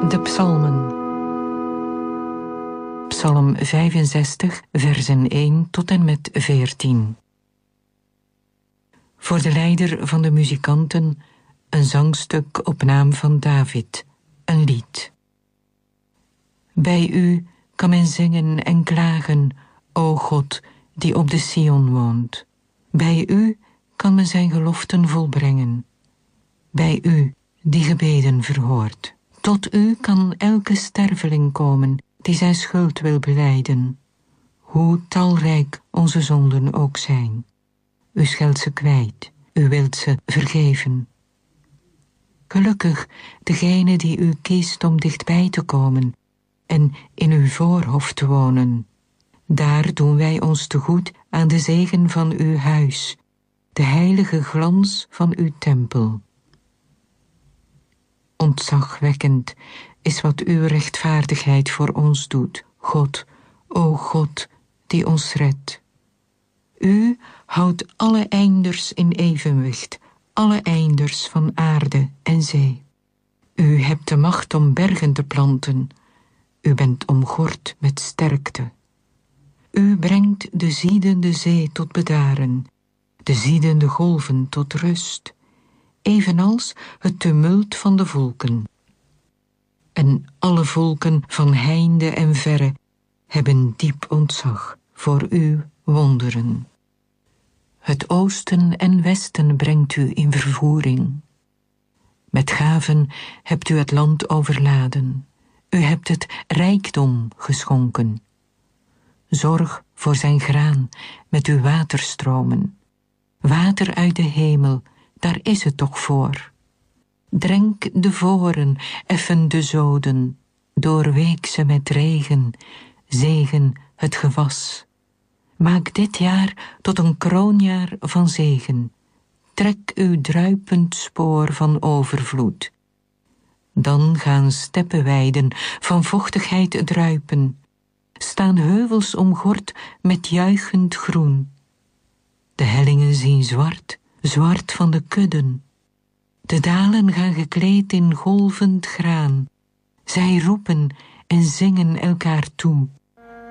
De psalmen. Psalm 65, versen 1 tot en met 14. Voor de leider van de muzikanten een zangstuk op naam van David, een lied. Bij u kan men zingen en klagen, o God, die op de Sion woont. Bij u kan men zijn geloften volbrengen. Bij u, die gebeden verhoort. Tot u kan elke sterveling komen, die zijn schuld wil belijden. Hoe talrijk onze zonden ook zijn. U scheldt ze kwijt, u wilt ze vergeven. Gelukkig degene die u kiest om dichtbij te komen en in uw voorhof te wonen. Daar doen wij ons tegoed aan de zegen van uw huis, de heilige glans van uw tempel. Ontzagwekkend is wat uw rechtvaardigheid voor ons doet, God, o God, die ons redt. U houdt alle einders in evenwicht, alle einders van aarde en zee. U hebt de macht om bergen te planten, u bent omgord met sterkte. U brengt de ziedende zee tot bedaren, de ziedende golven tot rust, evenals het tumult van de volken. En alle volken van heinde en verre hebben diep ontzag voor uw wonderen. Het oosten en westen brengt u in vervoering. Met gaven hebt u het land overladen. U hebt het rijkdom geschonken. Zorg voor zijn graan met uw waterstromen. Water uit de hemel, daar is het toch voor. Drenk de voren, effen de zoden, doorweek ze met regen, zegen het gewas. Maak dit jaar tot een kroonjaar van zegen. Trek uw druipend spoor van overvloed. Dan gaan steppenweiden van vochtigheid druipen. Staan heuvels omgord met juichend groen. De hellingen zien zwart, zwart van de kudden. De dalen gaan gekleed in golvend graan. Zij roepen en zingen elkaar toe.